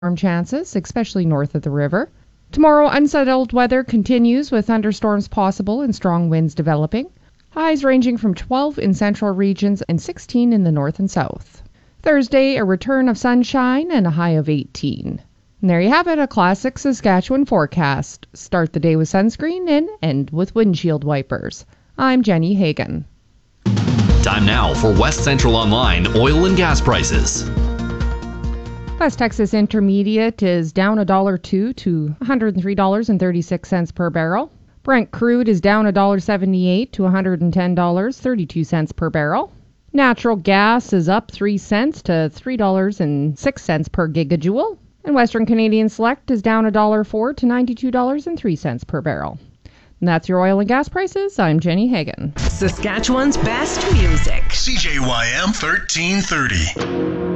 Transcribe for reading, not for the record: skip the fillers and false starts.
chances, especially north of the river. Tomorrow, unsettled weather continues with thunderstorms possible and strong winds developing. Highs ranging from 12 in central regions and 16 in the north and south. Thursday, a return of sunshine and a high of 18. And there you have it, a classic Saskatchewan forecast. Start the day with sunscreen and end with windshield wipers. I'm Jenny Hagan. Time now for West Central Online oil and gas prices. West Texas Intermediate is down $1.02 to $103.36 per barrel. Brent crude is down $1.78 to $110.32 per barrel. Natural gas is up 3 cents to $3.06 per gigajoule. And Western Canadian Select is down $1.04 to $92.03 per barrel. And that's your oil and gas prices. I'm Jenny Hagan. Saskatchewan's best music. CJYM 1330.